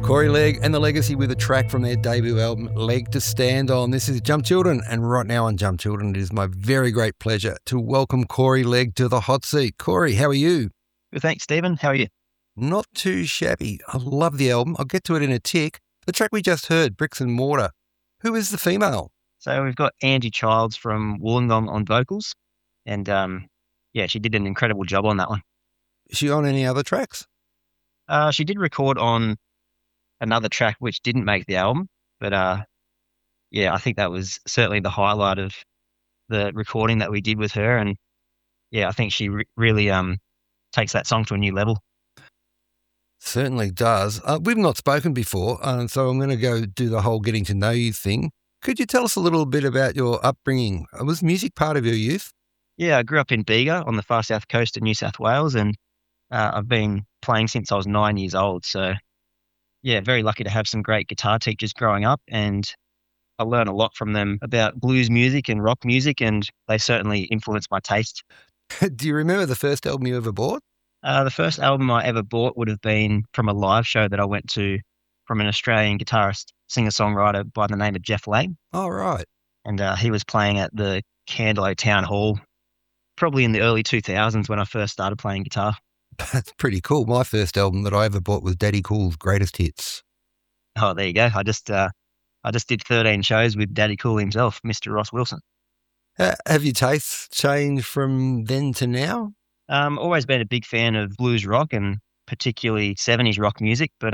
Corey Legg and The Legacy with a track from their debut album, Leg to Stand On. This is Jump Children, and right now on Jump Children, it is my very great pleasure to welcome Corey Legg to the hot seat. Corey, how are you? Good, thanks, Stephen. How are you? Not too shabby. I love the album. I'll get to it in a tick. The track we just heard, Bricks and Mortar. Who is the female? So we've got Angie Childs from Wollongong on vocals, and she did an incredible job on that one. Is she on any other tracks? She did record on another track which didn't make the album, but I think that was certainly the highlight of the recording that we did with her, and I think she really takes that song to a new level. Certainly does. We've not spoken before, so I'm going to go do the whole getting to know you thing. Could you tell us a little bit about your upbringing? Was music part of your youth? Yeah, I grew up in Bega on the far south coast of New South Wales, and I've been playing since I was 9 years old, so very lucky to have some great guitar teachers growing up, and I learned a lot from them about blues music and rock music, and they certainly influenced my taste. Do you remember the first album you ever bought? The first album I ever bought would have been from a live show that I went to from an Australian guitarist, singer-songwriter by the name of Jeff Lang. Oh, right. And he was playing at the Candelo Town Hall, probably in the early 2000s when I first started playing guitar. That's pretty cool. My first album that I ever bought was Daddy Cool's Greatest Hits. Oh, there you go. I just did 13 shows with Daddy Cool himself, Mr. Ross Wilson. Have your tastes changed from then to now? Always been a big fan of blues rock and particularly 70s rock music. But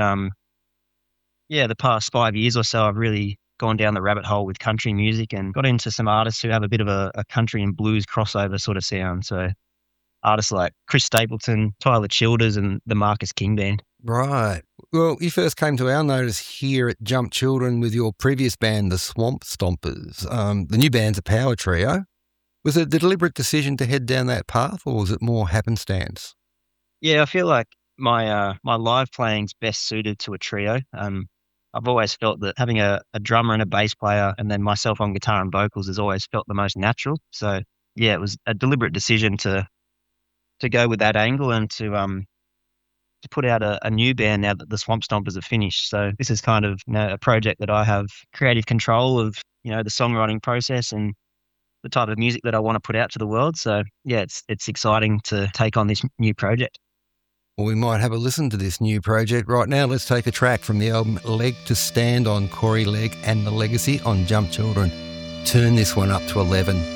the past 5 years or so, I've really gone down the rabbit hole with country music and got into some artists who have a bit of a country and blues crossover sort of sound. So artists like Chris Stapleton, Tyler Childers, and the Marcus King Band. Right. Well, you first came to our notice here at Jump Children with your previous band, the Swamp Stompers. The new band's a power trio. Was it the deliberate decision to head down that path, or was it more happenstance? Yeah, I feel like my live playing's best suited to a trio. I've always felt that having a drummer and a bass player and then myself on guitar and vocals has always felt the most natural. So, it was a deliberate decision to go with that angle and to put out a new band now that the Swamp Stompers have finished. So this is kind of a project that I have creative control of, the songwriting process and the type of music that I want to put out to the world. So it's exciting to take on this new project. Well, we might have a listen to this new project right now. Let's take a track from the album Leg to Stand On, Corey Legg and The Legacy on Jump Children. Turn this one up to 11.